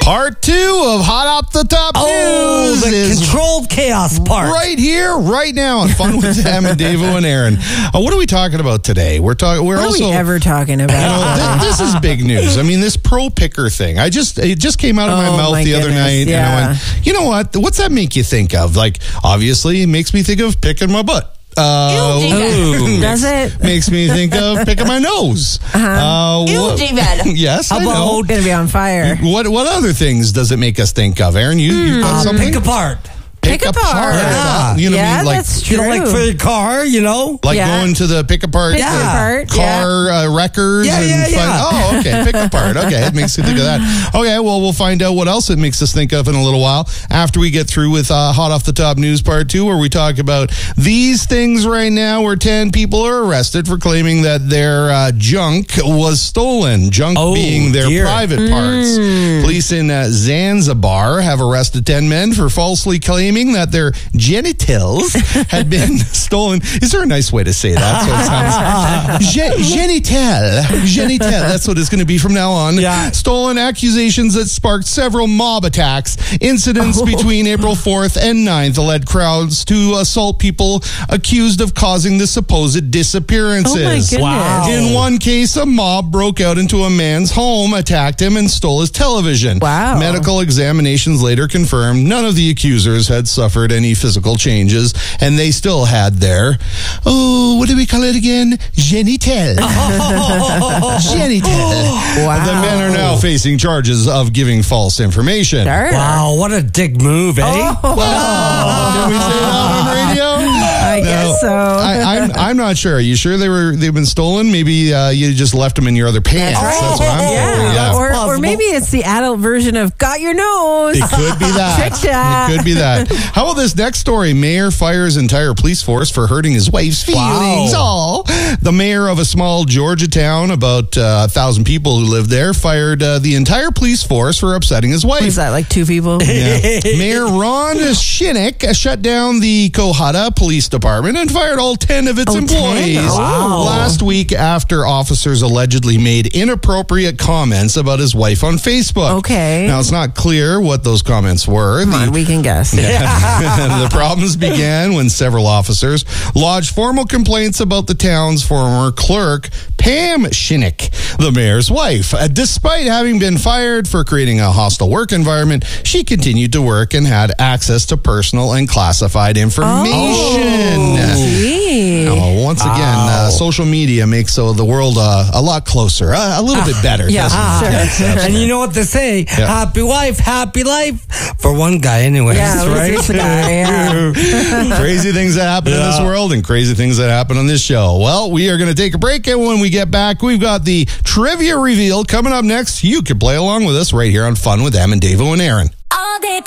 Part 2 of Hot Off the Top News the is controlled chaos part. right here, right now on Fun with Sam and Davo and Aaron. What are we talking about today? We're What are we ever talking about? This is big news. I mean, this pro picker thing. It just came out of my mouth the other night, and I went, you know what? What's that make you think of? Like, obviously, it makes me think of picking my butt. Does it? Makes me think of picking my nose. Yes, How I about know. going to be on fire? What other things does it make us think of, Aaron? You got something? Pick apart. Pick apart. Yeah. You know what I Yeah, mean? Like, that's true. Like for your car, like going to the pick apart car wreckers. Oh, okay. Pick apart. Okay. It makes you think of that. Okay. Well, we'll find out what else it makes us think of in a little while after we get through with Hot Off the Top News Part 2, where we talk about these things right now, where 10 people are arrested for claiming that their junk was stolen. Junk being their private parts. Police in Zanzibar have arrested 10 men for falsely claiming that their genitals had been stolen. Is there a nice way to say that? So it sounds genital. That's what it's going to be from now on. Yeah. Stolen accusations that sparked several mob attacks. Incidents between April 4th and 9th led crowds to assault people accused of causing the supposed disappearances. Oh my goodness. Wow. In one case, a mob broke out into a man's home, attacked him, and stole his television. Wow. Medical examinations later confirmed none of the accusers had suffered any physical changes, and they still had their, what do we call it again? Genital. Genital. Wow. The men are now facing charges of giving false information. Sure. Wow, what a dick move, eh? Did we say that on radio? I guess so. I'm not sure. Are you sure they've been stolen? Maybe you just left them in your other pants. That's right. That's what I'm thinking. Yeah. Or maybe it's the adult version of got your nose. It could be that. Tricked ya. It could be that. How about this next story? Mayor fires entire police force for hurting his wife's feelings. Wow. The mayor of a small Georgia town, about 1,000 people who live there, fired the entire police force for upsetting his wife. Is that like two people? Yeah. Mayor Ron Shinnick shut down the Cohutta Police Department and fired all 10 of its employees 10? Wow. last week after officers allegedly made inappropriate comments about his wife on Facebook. Okay. Now, it's not clear what those comments were. Come on, we can guess. The problems began when several officers lodged formal complaints about the town's former clerk, Pam Shinnick, the mayor's wife. Despite having been fired for creating a hostile work environment, she continued to work and had access to personal and classified information. Gee. Now, once again, social media makes the world a lot closer, a little bit better. Yeah, doesn't it? sure. And you know what they say? Happy wife, happy life. For one guy, anyways. Yeah, right? it's the guy, yeah. Crazy things that happen in this world and crazy things that happen on this show. Well, we are going to take a break, and when we get back, we've got the trivia reveal coming up next. You can play along with us right here on Fun with Em and Davo and Aaron.